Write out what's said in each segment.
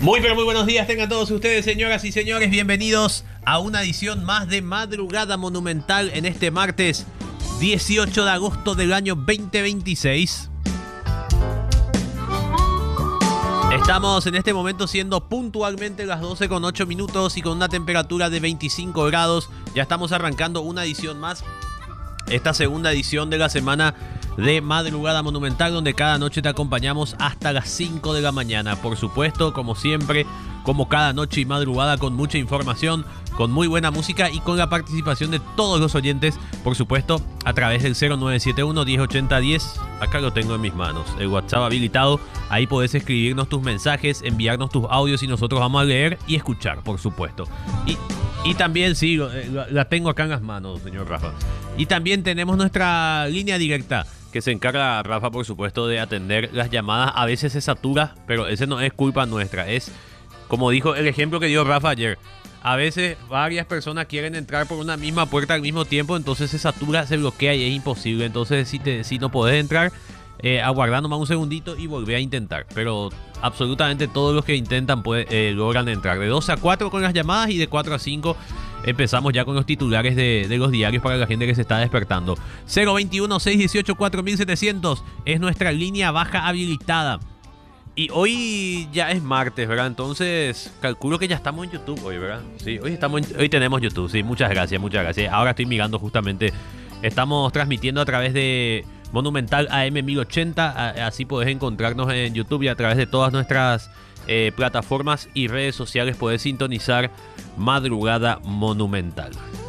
Muy pero muy buenos días tengan todos ustedes, señoras y señores. Bienvenidos a una edición más de Madrugada Monumental en este martes 18 de agosto del año 2026. Estamos en este momento siendo puntualmente las 12:08 y con una temperatura de 25 grados. Ya estamos arrancando una edición más. Esta segunda edición de la semana de Madrugada Monumental, donde cada noche te acompañamos hasta las 5 de la mañana. Por supuesto, como siempre, como cada noche y madrugada, con mucha información, con muy buena música y con la participación de todos los oyentes, por supuesto, a través del 0971-1080-10. Acá lo tengo en mis manos, el WhatsApp habilitado. Ahí podés escribirnos tus mensajes, enviarnos tus audios y nosotros vamos a leer y escuchar, por supuesto. Y también, sí, la tengo acá en las manos, señor Rafa. Y también tenemos nuestra línea directa, que se encarga Rafa, por supuesto, de atender las llamadas. A veces se satura, pero ese no es culpa nuestra. Es, como dijo el ejemplo que dio Rafa ayer, a veces varias personas quieren entrar por una misma puerta al mismo tiempo, entonces se satura, se bloquea y es imposible. Entonces, si no podés entrar, aguardá nomás un segundito y volvé a intentar. Pero absolutamente todos los que intentan logran entrar. De 2 a 4 con las llamadas y de 4 a 5 empezamos ya con los titulares de los diarios para la gente que se está despertando. 021-618-4700 es nuestra línea baja habilitada. Y hoy ya es martes, ¿verdad? Entonces calculo que ya estamos en YouTube hoy, ¿verdad? Sí, hoy tenemos YouTube. Sí, muchas gracias, muchas gracias. Ahora estoy mirando justamente. Estamos transmitiendo a través de Monumental AM 1080. Así podés encontrarnos en YouTube y a través de todas nuestras plataformas y redes sociales podés sintonizar Madrugada Monumental.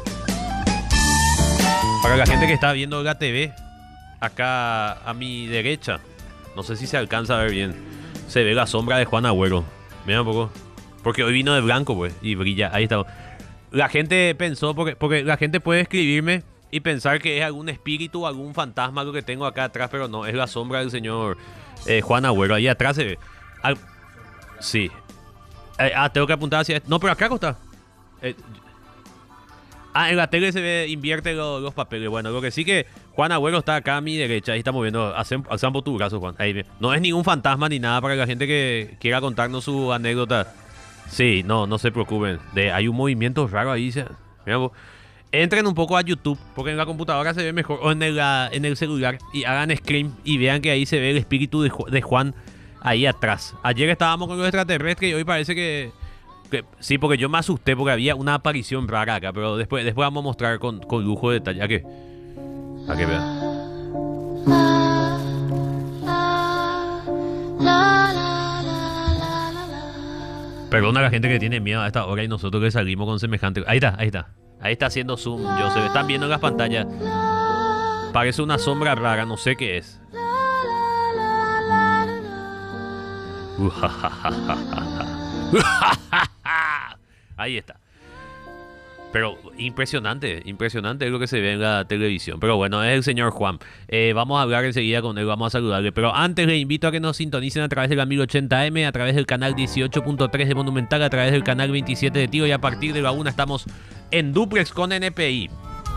Para la gente que está viendo la TV, acá a mi derecha, no sé si se alcanza a ver bien, se ve la sombra de Juan Agüero. Mira un poco, porque hoy vino de blanco, pues, y brilla. Ahí está. La gente pensó, porque la gente puede escribirme y pensar que es algún espíritu o algún fantasma lo que tengo acá atrás, pero no, es la sombra del señor Juan Agüero. Ahí atrás se ve. Sí. Tengo que apuntar hacia... No, pero acá está. En la tele se ve, invierte los papeles. Bueno, lo que sí que Juan Agüero está acá a mi derecha. Ahí estamos viendo. Hacen por tu brazo, Juan. Ahí, no es ningún fantasma ni nada para la gente que quiera contarnos su anécdota. Sí, no se preocupen. Hay un movimiento raro ahí. Mira, entren un poco a YouTube, porque en la computadora se ve mejor, o en el celular, y hagan screen y vean que ahí se ve el espíritu de Juan ahí atrás. Ayer estábamos con los extraterrestres y hoy parece que sí, porque yo me asusté porque había una aparición rara acá, pero después vamos a mostrar con lujo de detalle. ¿A qué vean? Perdona a la gente que tiene miedo a esta hora y nosotros que salimos con semejante... Ahí está. Ahí está haciendo zoom, Joseph. Están viendo en las pantallas. Parece una sombra rara, no sé qué es. Ahí está. Pero impresionante es lo que se ve en la televisión. Pero bueno, es el señor Juan. Vamos a hablar enseguida con él, vamos a saludarle. Pero antes le invito a que nos sintonicen a través de la 1080M, a través del canal 18.3 de Monumental, a través del canal 27 de Tigo, y a partir de la 1 estamos en duplex con NPI.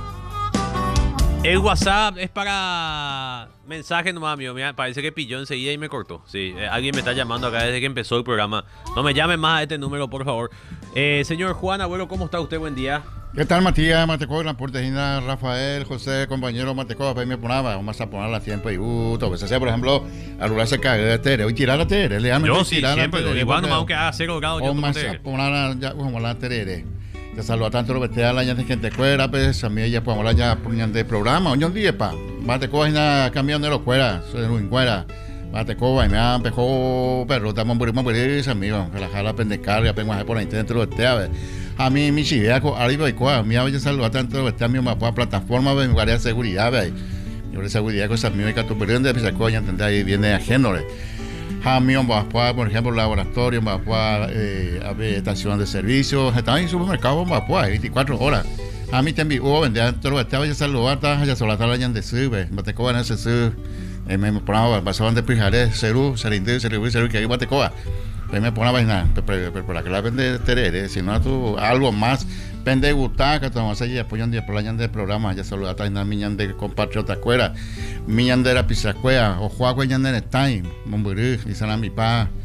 El WhatsApp es para mensaje nomás, amigo. Mira, parece que pilló enseguida y me cortó. Sí, alguien me está llamando acá desde que empezó el programa. No me llame más a este número, por favor. Señor Juan, abuelo, ¿cómo está usted? Buen día. ¿Qué tal, Matías? Mateco, la Portejina, Rafael, José, compañero Mateco, me ponaba, vamos a poner a tiempo y gusto. Pues hacía, por ejemplo, alular se cae de Tere, hoy tirar la Tere, le llaman. Yo sí, siempre, igual nomás aunque haga 0 grados, yo tomo Tere. Poner ya como la Tere. Te saluda tanto lo que a la gente que te cuera, pues a mí ella podemos hablar ya por de programa, hoy un día, pa. Mateco, es cambiando de los cueras, soy de un cuera. Mateco, y me han pejado, pero estamos muy amigo, que la jala pendecar, ya tengo por la internet lo que a ver. A mí, mi chivea, arriba y cuá, mi abuela saluda tanto lo que a mí, me puedo plataforma, en lugar de seguridad, ve. Yo de seguridad, cosas mías, que tu periodo de pisaco, ya entender, ahí viene ajeno, a mí, por ejemplo, laboratorio, estación de servicios, están en supermercado, 24 horas. A mí también, vender todo lo que ya saludar, ya solo está la gente de sube, Mateco, en ese sube. Me ponía, pasaban de Pijaré, Cerú, que ahí Matecoa. Me ponía vaina, pero por la que la vende Terere, si no tú algo más, vende butaca, tomamos allí, apoyan de por de programa, ya solo está en miñan de compatriota cuera, miñan de la pisacuea, o juaco en el time, Momburí, y sana mi pa,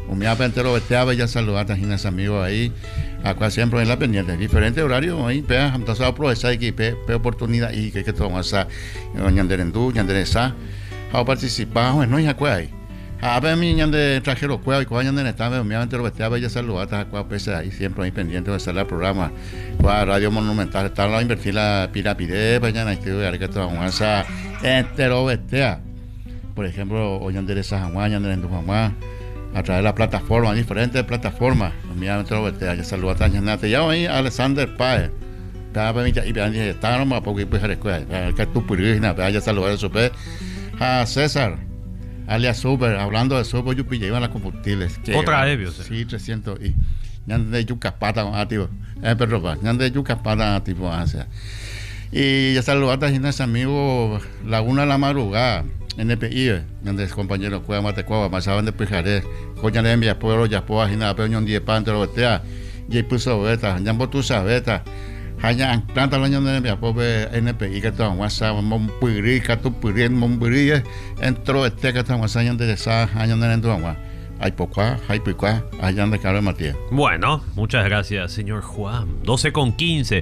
Un día entero besteaba y ya saludaba a mis amigos ahí. Acá siempre en la pendiente. Diferente horario ahí. Pea, entonces aprovechar aquí, pe oportunidad y que tomamos a ñanderendú, ñanderesa. A participar, bueno, y acá ahí. A ver, mi ñande extranjero, cueva y cueva ñande estaba, me entero besteaba y ya saludaba a acá pese ahí. Siempre ahí pendiente de hacer el programa. Radio Monumental, estaba a invertir la pirapide, mañana estoy que tomamos a entero bestea. Por ejemplo, hoy ñanderesa jamás, ñanderendú jamás. A través de la plataforma, diferentes plataformas. Mira, ya saludos a Ñanate. Ya hoy Alexander Paez. Y dije, está nomás porque pues a la escuela. Que tu purina, ya saludos a Super. A César, alias Super, hablando de Super, yo pillé iban a combustibles. Otra vez, sí, 300 y. Ñan de Yucapata, tipo. Pero ñan de Yucapata, tipo. Y ya saludos a mis amigos, Laguna la Madrugada. NPI, donde es compañero Cueva Matecuava, pasaban de Pijaré, coña de envía pueblo, ya puedo imaginar, pero un día para lo betea, y puso beta, ya tu sabeta, haya planta el año de envía pobre NPI que estamos WhatsApp, Monpuri, Catupuri, Monpuri, entró este que estamos años de esa año de enduama. Hay poca, allá de Carlos Matías. Bueno, muchas gracias, señor Juan. 12:15,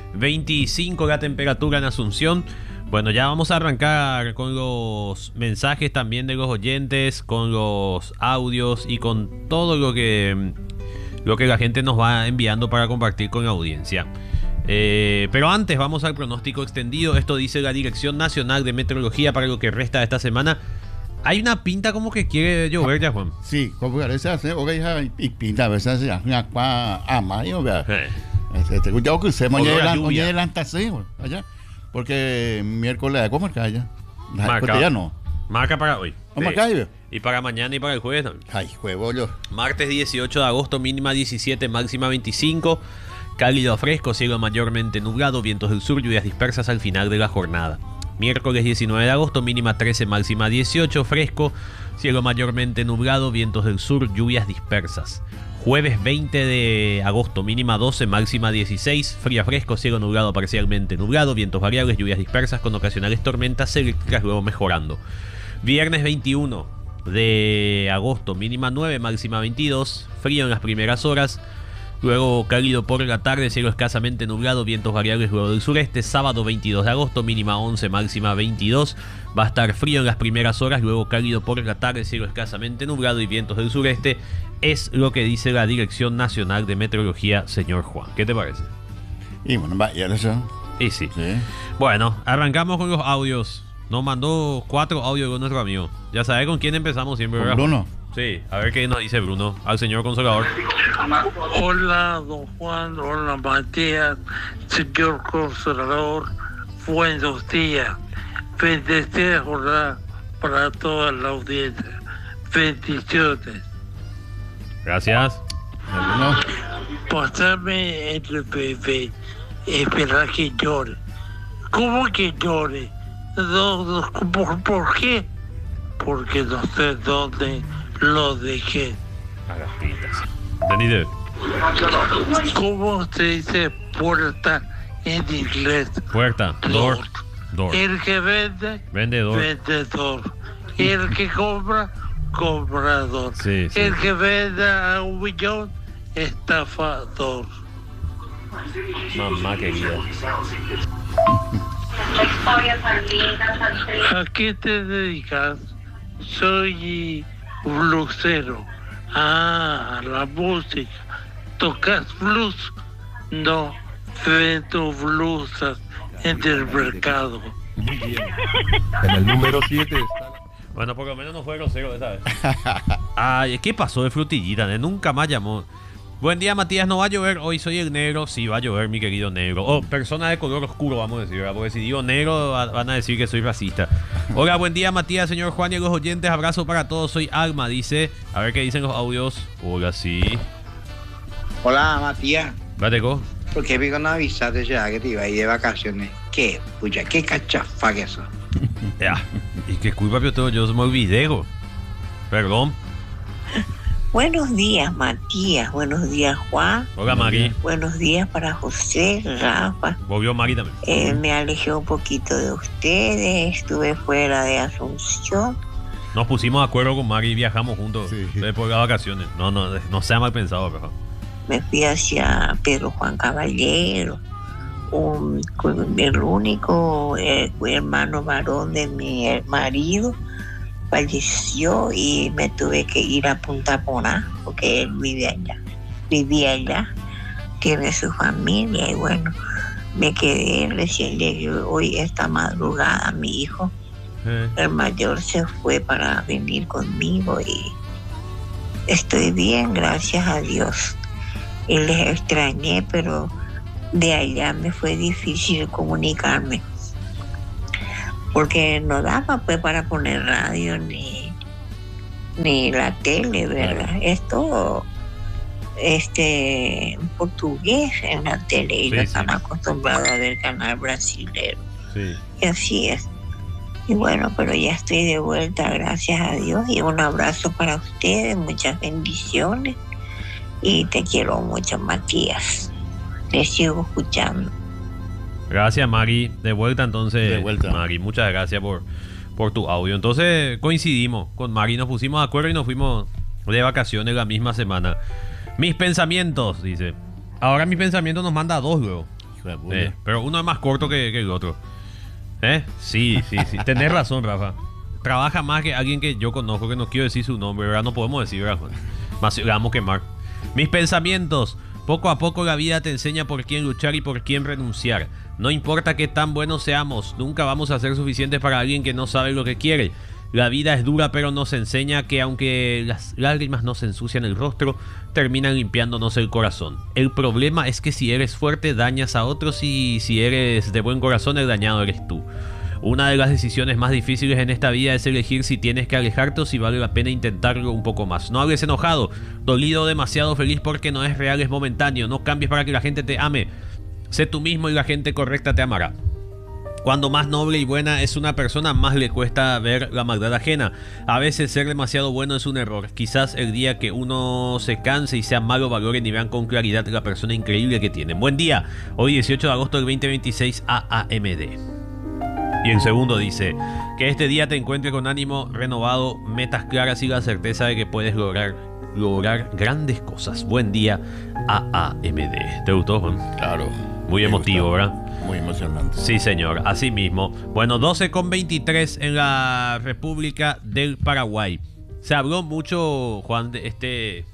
25 la temperatura en Asunción. Bueno, ya vamos a arrancar con los mensajes también de los oyentes, con los audios y con todo lo que la gente nos va enviando para compartir con la audiencia. Pero antes vamos al pronóstico extendido. Esto dice la Dirección Nacional de Meteorología para lo que resta de esta semana. Hay una pinta como que quiere llover ya, Juan. Sí, como que a veces hace, y pinta, a veces hace una mayo, ¿verdad? Ya que se mañana allá. Porque miércoles, ¿cómo marca allá? Ya no. Marca para hoy. ¿Cómo marca ahí? Y para mañana y para el jueves también. Ay, juego yo. Martes 18 de agosto, mínima 17, máxima 25. Cálido fresco, cielo mayormente nublado, vientos del sur, lluvias dispersas al final de la jornada. Miércoles 19 de agosto, mínima 13, máxima 18, fresco, cielo mayormente nublado, vientos del sur, lluvias dispersas. Jueves 20 de agosto, mínima 12, máxima 16, fría fresco, cielo nublado parcialmente nublado, vientos variables, lluvias dispersas con ocasionales tormentas eléctricas, luego mejorando. Viernes 21 de agosto, mínima 9, máxima 22, frío en las primeras horas, luego cálido por la tarde, cielo escasamente nublado, vientos variables luego del sureste. Sábado 22 de agosto, mínima 11, máxima 22. Va a estar frío en las primeras horas, luego cálido por la tarde, cielo escasamente nublado y vientos del sureste. Es lo que dice la Dirección Nacional de Meteorología, señor Juan. ¿Qué te parece? Y bueno, vaya eso. Y sí. Bueno, arrancamos con los audios. Nos mandó 4 audios con nuestro amigo. Ya sabes con quién empezamos siempre, ¿Con ¿verdad? Bruno? Sí, a ver qué nos dice Bruno, al señor Consolador. Hola, don Juan, hola, Matías, señor Consolador, buenos días. Bendecida jornada para toda la audiencia. Bendiciones. Gracias. Bruno. Pasame el bebé, espera que llore. ¿Cómo que llore? No, ¿por qué? Porque no sé dónde lo dejé. Agapitas. ¿Entendido? ¿Cómo se dice puerta en inglés? Puerta, door. Door. El que vende, Vendedor. vendedor. El que compra, comprador. Sí, sí. El que vende a 1 millón, estafador. Mamá querida. ¿A qué te dedicas? Soy blusero. Ah, a la música. ¿Tocas blues? No, vendo blusas en el mercado. Muy bien. En el número 7 está... Bueno, por lo menos no fue grosero esa vez. Ay, ¿qué pasó de frutillita? Nunca más llamó. Buen día, Matías. ¿No va a llover? Hoy soy el negro. Sí, va a llover, mi querido negro. Oh, persona de color oscuro, vamos a decir, ¿verdad? Porque si digo negro, van a decir que soy racista. Hola, buen día, Matías, señor Juan y los oyentes. Abrazo para todos. Soy Alma, dice. A ver qué dicen los audios. Hola, sí. Hola, Matías. Vateco. ¿Por qué no avisaste ya que te iba a ir de vacaciones? ¿Qué? Pucha, qué cachafa que eso. Ya. ¿Y qué culpa yo tengo? Yo me olvidé, go. Perdón. Buenos días, Matías. Buenos días, Juan. Hola, Mari. Buenos días para José, Rafa. Volvió Mari también. Me alejé un poquito de ustedes. Estuve fuera de Asunción. Nos pusimos de acuerdo con Mari y viajamos juntos Sí. después de las vacaciones. No sea mal pensado, Rafa. Me fui hacia Pedro Juan Caballero, el único hermano varón de mi marido falleció y me tuve que ir a Punta Porá porque él vivía allá, tiene su familia y bueno, me quedé, recién llegué hoy esta madrugada, mi hijo, el mayor se fue para venir conmigo y estoy bien, gracias a Dios. Y les extrañé, pero de allá me fue difícil comunicarme porque no daba pues para poner radio ni la tele, ¿verdad? Claro. Es todo en portugués en la tele y Sí, no sí. están acostumbrados a ver canal brasilero. Sí. Y así es. Y bueno, pero ya estoy de vuelta, gracias a Dios. Y un abrazo para ustedes, muchas bendiciones. Y te quiero mucho, Matías. Te sigo escuchando. Gracias, Mari. De vuelta entonces. De vuelta. Mari, muchas gracias por tu audio. Entonces coincidimos con Mari, nos pusimos de acuerdo y nos fuimos de vacaciones la misma semana. Mis pensamientos, dice. Ahora mis pensamientos nos manda dos luego. Hijo de puta. Pero uno es más corto que el otro. Sí. Tenés razón, Rafa. Trabaja más que alguien que yo conozco, que no quiero decir su nombre, ¿verdad? No podemos decir, ¿verdad, Juan? Más le vamos a quemar. Mis pensamientos. Poco a poco la vida te enseña por quién luchar y por quién renunciar. No importa qué tan buenos seamos, nunca vamos a ser suficientes para alguien que no sabe lo que quiere. La vida es dura, pero nos enseña que aunque las lágrimas nos ensucian el rostro, terminan limpiándonos el corazón. El problema es que si eres fuerte dañas a otros y si eres de buen corazón el dañado eres tú. Una de las decisiones más difíciles en esta vida es elegir si tienes que alejarte o si vale la pena intentarlo un poco más. No hables enojado, dolido, demasiado feliz porque no es real, es momentáneo. No cambies para que la gente te ame. Sé tú mismo y la gente correcta te amará. Cuando más noble y buena es una persona, más le cuesta ver la maldad ajena. A veces ser demasiado bueno es un error. Quizás el día que uno se canse y sea malo, valoren y vean con claridad la persona increíble que tienen. Buen día, hoy 18 de agosto del 2026 AAMD. Y en segundo dice, que este día te encuentre con ánimo renovado, metas claras y la certeza de que puedes lograr grandes cosas. Buen día, AAMD. ¿Te gustó, Juan? Claro. Muy Me emotivo, gusta. ¿verdad? Muy emocionante. Sí, señor, así mismo. Bueno, 12:23 en la República del Paraguay. Se habló mucho, Juan, de este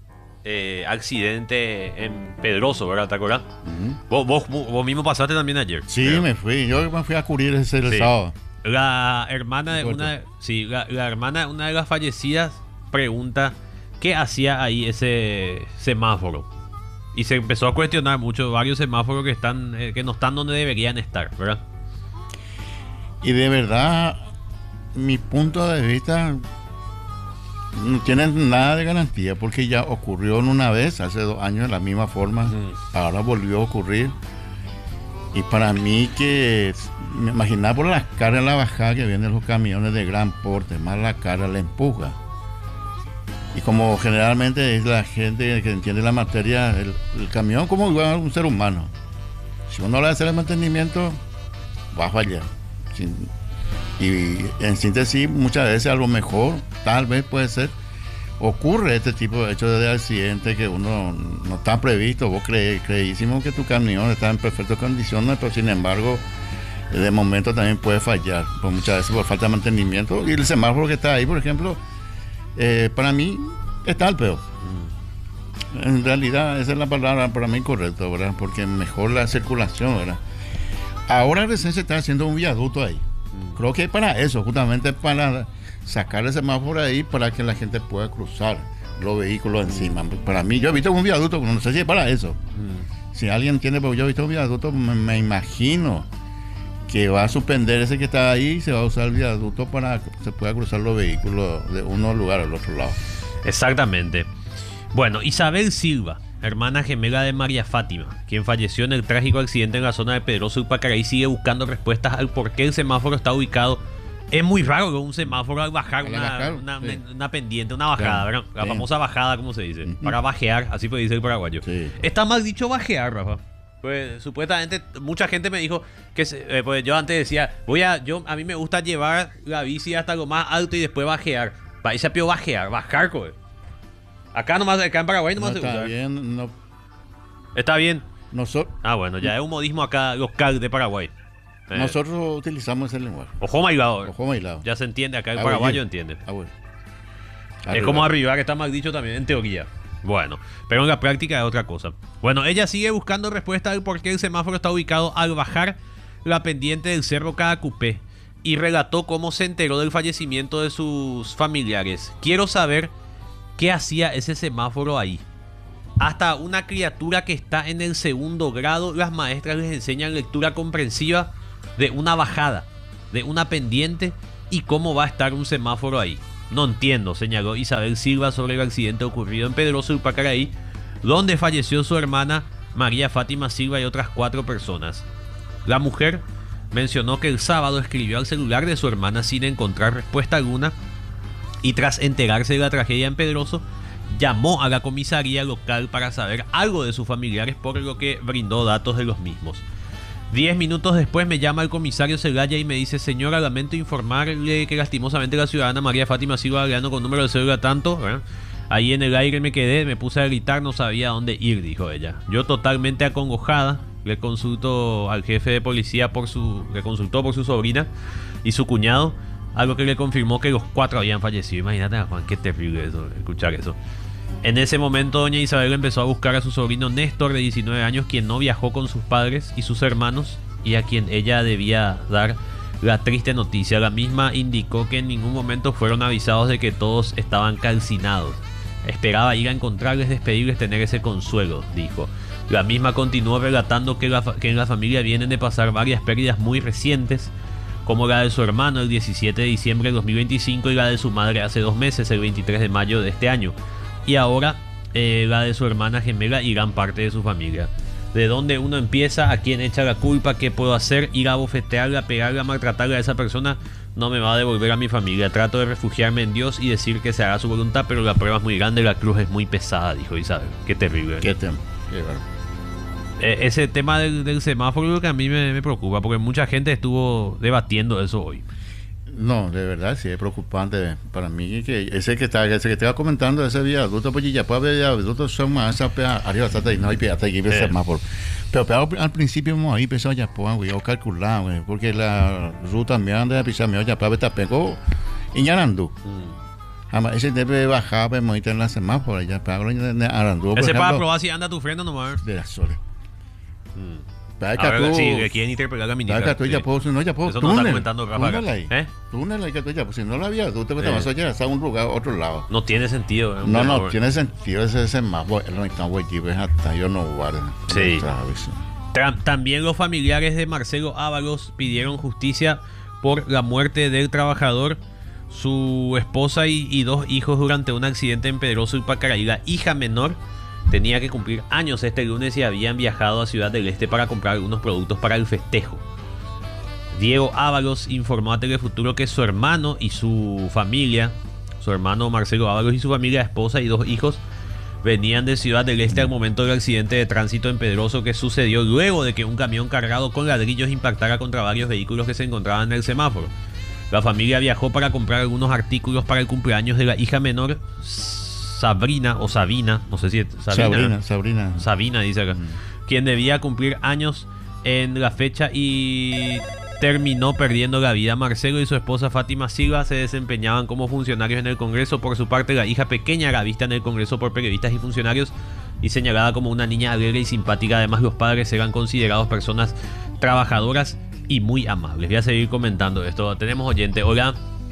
accidente en Pedroso, ¿verdad? ¿Te acuerdas? Ujú. Vos mismo pasaste también ayer. Sí, creo. yo me fui a cubrir ese el Sí. sábado. La hermana de una, la hermana de una de las fallecidas pregunta qué hacía ahí ese semáforo. Y se empezó a cuestionar mucho varios semáforos que no están donde deberían estar, ¿verdad? Y de verdad, mi punto de vista no tiene nada de garantía porque ya ocurrió en una vez, hace 2 años, de la misma forma. Ahora volvió a ocurrir. Y para mí que me imaginaba por las caras de la bajada que vienen los camiones de gran porte, más la cara la empuja. Y como generalmente es la gente que entiende la materia, el camión como igual a un ser humano. Si uno le hace el mantenimiento, va a fallar. Y en síntesis, muchas veces a lo mejor, tal vez puede ser, ocurre este tipo de hechos de accidente que uno no está previsto. Vos creísimo que tu camión está en perfectas condiciones, pero sin embargo, de momento también puede fallar, pues muchas veces por falta de mantenimiento. Y el semáforo que está ahí, por ejemplo, para mí está al peor. En realidad, esa es la palabra para mí correcta, ¿verdad? Porque mejor la circulación, ¿verdad? Ahora recién se está haciendo un viaducto ahí. Creo que es para eso, justamente para sacar el semáforo ahí para que la gente pueda cruzar los vehículos encima. Para mí, yo he visto un viaducto, no sé si es para eso. Si alguien entiende, porque yo he visto un viaducto, me imagino que va a suspender ese que está ahí y se va a usar el viaducto para que se pueda cruzar los vehículos de un lugar al otro lado. Exactamente. Bueno, Isabel Silva, hermana gemela de María Fátima, quien falleció en el trágico accidente en la zona de Pedroso y Pacaraí, sigue buscando respuestas al por qué el semáforo está ubicado. Es muy raro que un semáforo al bajar una pendiente, una bajada, Sí, ¿verdad? La sí. famosa bajada, como se dice, para bajear, así puede decir el paraguayo. Sí. Está mal dicho bajear, Rafa. Pues supuestamente mucha gente me dijo que pues yo antes decía, a mí me gusta llevar la bici hasta lo más alto y después bajear. Para irse a pio bajar, pues. Acá en Paraguay nomás No se está usa. bien, no, Está bien. nosotros, Ah, bueno, ya es un modismo acá local de Paraguay. nosotros utilizamos ese lenguaje. Ojo bailado. Ojo bailado. Ya se entiende, acá el Ah, paraguayo bueno. entiende. Ah, bueno. Es como arriba, que está mal dicho también en teoría. Bueno, pero en la práctica es otra cosa. Bueno, ella sigue buscando respuesta al por qué el semáforo está ubicado al bajar la pendiente del Cerro Cadacupé y relató cómo se enteró del fallecimiento de sus familiares. Quiero saber qué hacía ese semáforo ahí. Hasta una criatura que está en el segundo grado, las maestras les enseñan lectura comprensiva de una bajada, de una pendiente y cómo va a estar un semáforo ahí. No entiendo, señaló Isabel Silva sobre el accidente ocurrido en Pedroso y Pacaraí, donde falleció su hermana María Fátima Silva y otras 4 personas. La mujer mencionó que el sábado escribió al celular de su hermana sin encontrar respuesta alguna y tras enterarse de la tragedia en Pedroso, llamó a la comisaría local para saber algo de sus familiares, por lo que brindó datos de los mismos. 10 minutos después me llama el comisario Celaya y me dice: señora, lamento informarle que lastimosamente la ciudadana María Fátima Silva Galeano con número de cédula tanto, ¿verdad? Ahí en el aire me quedé, me puse a gritar, no sabía a dónde ir, dijo ella. Yo totalmente acongojada, le consulto al jefe de policía le consultó por su sobrina y su cuñado, algo que le confirmó que los 4 habían fallecido. Imagínate, Juan, qué terrible eso, escuchar eso. En ese momento doña Isabel empezó a buscar a su sobrino Néstor de 19 años, quien no viajó con sus padres y sus hermanos y a quien ella debía dar la triste noticia. La misma indicó que en ningún momento fueron avisados de que todos estaban calcinados. Esperaba ir a encontrarles, despedirles, tener ese consuelo, dijo. La misma continuó relatando que en la familia vienen de pasar varias pérdidas muy recientes, como la de su hermano el 17 de diciembre de 2025 y la de su madre hace 2 meses, el 23 de mayo de este año. Y ahora la de su hermana gemela y gran parte de su familia. ¿De dónde uno empieza? ¿A quién echa la culpa? ¿Qué puedo hacer? ¿Ir a bofetearla, pegarla, maltratarla a esa persona? No me va a devolver a mi familia. Trato de refugiarme en Dios y decir que se haga su voluntad, pero la prueba es muy grande, la cruz es muy pesada, dijo Isabel. Qué terrible. Qué tema. Qué bárbaro. Ese tema del semáforo es lo que a mí me preocupa, porque mucha gente estuvo debatiendo eso hoy. No, de verdad, sí, es preocupante para mí que ese que estaba comentando, ese viaducto, pues ya puede haber viaductos, son más arriba, hasta ahí, no hay hasta aquí, semáforo. Pero al principio hemos ahí pensado ya, pues, güey, o calcular, güey, porque la ruta me anda a pisar, me ya para Tapeco y Ñarandú. Ese debe bajar, pues, ahí en la semáforo, ya para Arandú. Ese para probar si anda tu freno nomás. De las soles. Ahora sí, que quieren interpretar la ministra. Ya puedo. Eso no está comentando Rafa. Túnel, pues si no la había, tú te vas a llegar a un lugar, otro lado. No tiene sentido. No tiene sentido ese semáforo. No está hasta yo no guardo. Sí. También los familiares de Marcelo Ábalos pidieron justicia por la muerte del trabajador, su esposa y 2 hijos durante un accidente en Pedroso y Pacaraí. La hija menor tenía que cumplir años este lunes y habían viajado a Ciudad del Este para comprar algunos productos para el festejo. Diego Ábalos informó a Telefuturo que su hermano y su familia, su hermano Marcelo Ábalos y su familia, esposa y 2 hijos, venían de Ciudad del Este al momento del accidente de tránsito en Pedroso que sucedió luego de que un camión cargado con ladrillos impactara contra varios vehículos que se encontraban en el semáforo. La familia viajó para comprar algunos artículos para el cumpleaños de la hija menor, Sabrina o Sabina, no sé si es Sabina dice acá, quien debía cumplir años en la fecha y terminó perdiendo la vida. Marcelo y su esposa Fátima Silva se desempeñaban como funcionarios en el Congreso. Por su parte, la hija pequeña era vista en el Congreso por periodistas y funcionarios y señalada como una niña alegre y simpática. Además, los padres eran considerados personas trabajadoras y muy amables. Voy a seguir comentando esto. Tenemos oyente. Hola.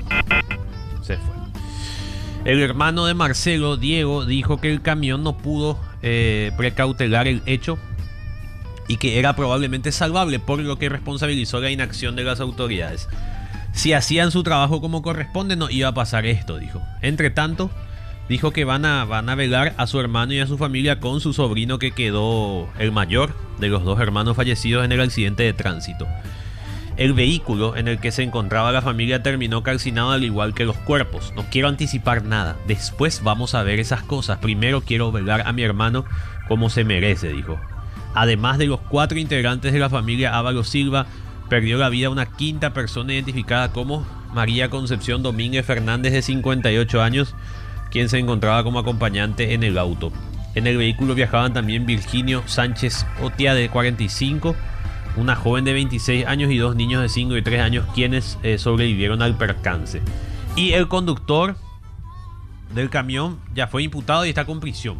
Se fue. El hermano de Marcelo, Diego, dijo que el camión no pudo precautelar el hecho y que era probablemente salvable, por lo que responsabilizó la inacción de las autoridades. Si hacían su trabajo como corresponde, no iba a pasar esto, dijo. Entre tanto, dijo que van a velar a su hermano y a su familia con su sobrino, que quedó el mayor de los 2 hermanos fallecidos en el accidente de tránsito. El vehículo en el que se encontraba la familia terminó calcinado, al igual que los cuerpos. No quiero anticipar nada. Después vamos a ver esas cosas. Primero quiero velar a mi hermano como se merece, dijo. Además de los 4 integrantes de la familia Ávalo Silva, perdió la vida una quinta persona identificada como María Concepción Domínguez Fernández, de 58 años, quien se encontraba como acompañante en el auto. En el vehículo viajaban también Virginio Sánchez Otia, de 45, una joven de 26 años y 2 niños de 5 y 3 años, quienes sobrevivieron al percance. Y el conductor del camión ya fue imputado y está con prisión.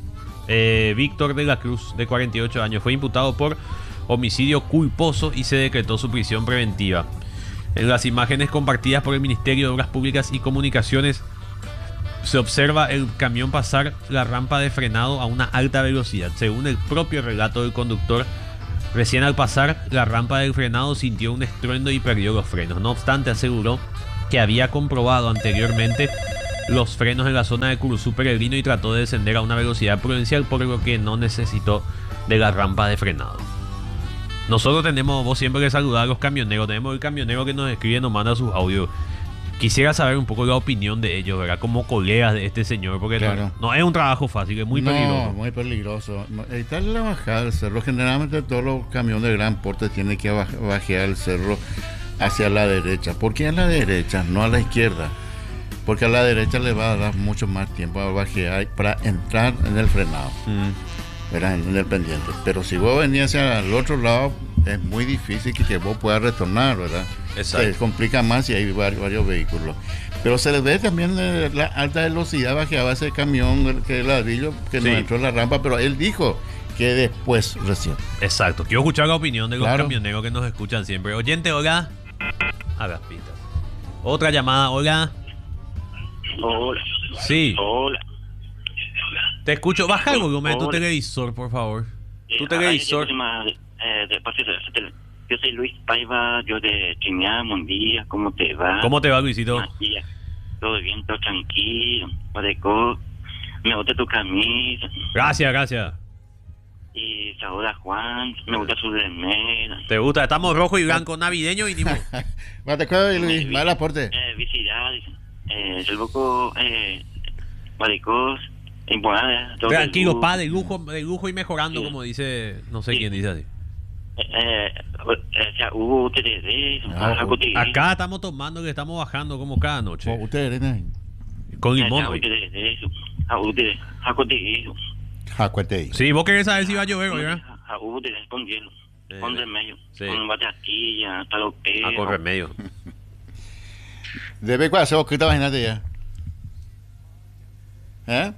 Víctor de la Cruz, de 48 años, fue imputado por homicidio culposo y se decretó su prisión preventiva. En las imágenes compartidas por el Ministerio de Obras Públicas y Comunicaciones se observa el camión pasar la rampa de frenado a una alta velocidad. Según el propio relato del conductor, recién al pasar la rampa del frenado sintió un estruendo y perdió los frenos. No obstante, aseguró que había comprobado anteriormente los frenos en la zona de Curuzú Peregrino y trató de descender a una velocidad prudencial, por lo que no necesitó de la rampa de frenado. Nosotros tenemos, vos siempre que saludar a los camioneros, tenemos el camionero que nos escribe, nos manda sus audios. Quisiera saber un poco la opinión de ellos, ¿verdad? Como colegas de este señor, porque Claro. no es un trabajo fácil, es muy peligroso. No, muy peligroso. Está en la bajada del cerro. Generalmente todos los camiones de gran porte tienen que bajar el cerro hacia la derecha. ¿Por qué a la derecha, no a la izquierda? Porque a la derecha le va a dar mucho más tiempo a bajar para entrar en el frenado, ¿verdad? En el pendiente. Pero si vos venís hacia el otro lado, es muy difícil que vos puedas retornar, ¿verdad? Exacto. Se complica más si hay varios vehículos. Pero se le ve también la alta velocidad bajeaba ese camión, que el ladrillo, que Sí. no entró en la rampa, pero él dijo que después recién. Exacto. Quiero escuchar la opinión de los Claro. camioneros que nos escuchan siempre. Oyente, hola. Hagas pistas. Otra llamada, hola. Hola. Sí, Hola. te escucho. Baja el volumen de tu Hola. televisor, por favor. Tu Ay, televisor. Yo soy Luis Paiva, yo de Trinidad, buen día, ¿cómo te va? ¿Cómo te va, Luisito? Buen día. Todo bien, todo tranquilo. Pareco, me gusta tu camisa. Gracias, gracias. Y saluda a Juan, me gusta su remera. ¿Te gusta? Estamos rojo y blanco, navideño y ni modo. Matecueva y Luis, mal aporte. Felicidades. El loco, Parecos, empanada. todo Tranquilo, el- pa, de lujo y mejorando, Sí. como dice, no sé Sí. quién dice así. O sea, hubo TDD, Acá estamos tomando, que estamos bajando como cada noche. Ustedes, ¿no? Con limón. hoy. Jacuetey. Sí, vos querés saber si va a llover hoy, ¿verdad? Con hielo, con remedio, Sí. con batatilla, talopeo. Ah, con remedio. ¿Debe cuál hacer escrita imagínate ya? ¿Eh?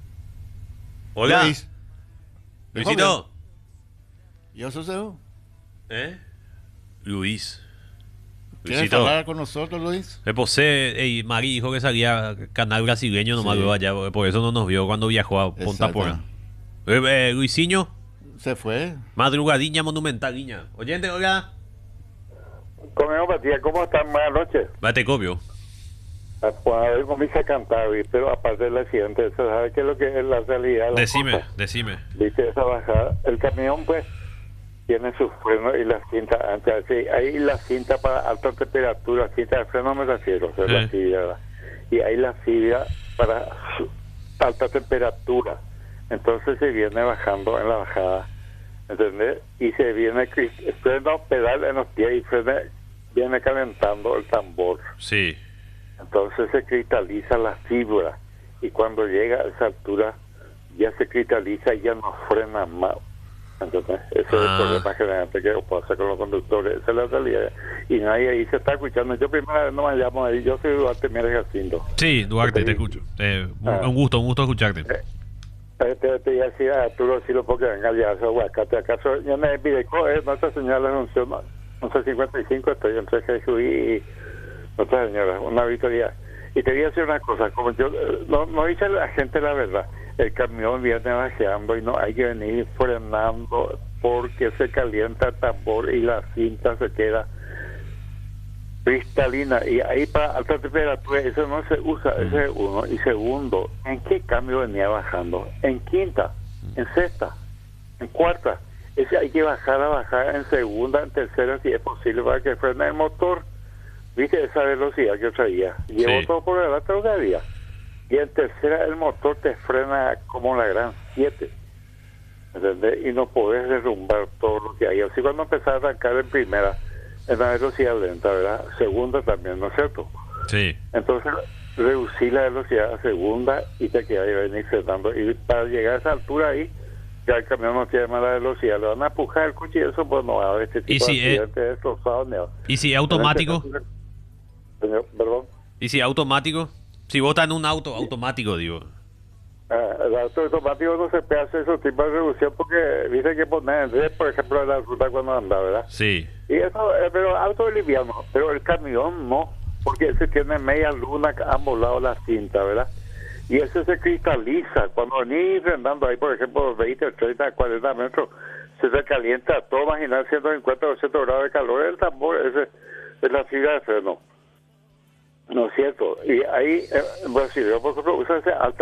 Hola, Luis. Luisito. ¿Yo soy Seo? ¿Eh? Luis. ¿Quieres Luisito. hablar con nosotros, Luis? Me posee, ey, Mari dijo que salía canal brasileño, nomás Sí. luego allá, por eso no nos vio cuando viajó a Punta Exacto. Porã. Luisinho, Se fue. madrugadinha monumental, niña. Oyente, hola. Conmigo, Matías, ¿cómo están? Buenas noches. Vete copio. Juan comienza a cantar, pero aparte del accidente, ¿se sabe qué es lo que es la realidad? de las Decime, cosas? decime. Viste esa bajada. El camión, pues, tiene sus frenos y la cinta ancha. Sí, hay la cinta para alta temperatura, cinta de freno me refiero, o sea, la fibra, ¿verdad? Y hay la fibra para alta temperatura. Entonces se viene bajando en la bajada, ¿entendés? Y se viene freno, pedal en los pies y viene calentando el tambor. Sí. Entonces se cristaliza la fibra y cuando llega a esa altura ya se cristaliza y ya no frena más. Entonces, ese es el problema generante que pasa con los conductores. Esa es la realidad. Y nadie ahí se está escuchando. Yo primera vez no me llamo ahí. Yo soy Duarte Mieres Jacinto. Sí, Duarte, te escucho. Un gusto escucharte. Te iba a decir a Arturo Silo porque venga ya a Aguacate. ¿Acaso yo me pide Nuestra Señora le anunció 11:55? Estoy entre Jesús y Nuestra Señora. Una victoria. Y te voy a decir una cosa. Como yo no dice la gente la verdad. El camión viene bajeando y no hay que venir frenando porque se calienta el tambor y la cinta se queda cristalina. Y ahí para alta temperatura eso no se usa. Ese es uno. Y segundo, ¿en qué cambio venía bajando? En quinta, en sexta, en cuarta. Ese hay que bajar en segunda, en tercera, si es posible, para que frene el motor. ¿Viste esa velocidad que traía? Llevó Sí. todo por delante lo que había. Y en tercera el motor te frena como la gran 7. ¿entendés? Y no podés derrumbar todo lo que hay. Así cuando empezás a arrancar en primera, en la velocidad lenta, ¿verdad? Segunda también, ¿no es cierto? Sí. Entonces, reducir la velocidad a segunda y te quedas ahí venir frenando. Y para llegar a esa altura ahí, ya el camión no tiene mala velocidad, le van a empujar el coche y eso pues no va a haber este tipo de accidentes destrozados. ¿Y si es automático? Perdón. ¿Y si es automático? Si vos estás en un auto automático, digo. El auto automático no se puede hacer esos tipos de reducción porque dice que poner en red, por ejemplo, en la ruta cuando anda, ¿verdad? Sí. Y eso, pero auto liviano, pero el camión no, porque ese tiene media luna a ambos lados la cinta, ¿verdad? Y ese se cristaliza. Cuando venís andando ahí, por ejemplo, 20, 30, 40 metros, se recalienta todo, imaginar 150 o 200 grados de calor, el tambor, ese es la fibra de freno. No es cierto. Y ahí, en Brasil, por ejemplo, usa ese alta